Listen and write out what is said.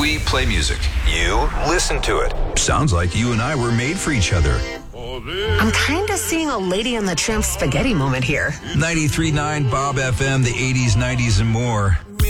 We play music. You listen to it. Sounds like you and I were made for each other. I'm kind of seeing a Lady and the Tramp spaghetti moment here. 93.9 Bob FM, the 80s, 90s, and more.